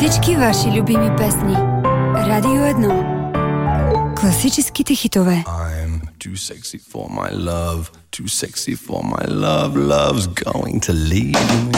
Всички ваши любими песни. Радио 1. Класическите хитове. I'm too sexy for my love, too sexy for my love, love's going to leave me.